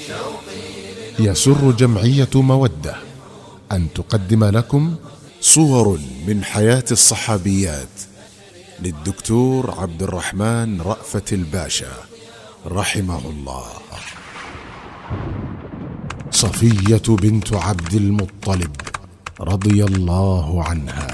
يسر جمعية مودة أن تقدم لكم صور من حياة الصحابيات للدكتور عبد الرحمن رأفت الباشا رحمه الله. صفية بنت عبد المطلب رضي الله عنها.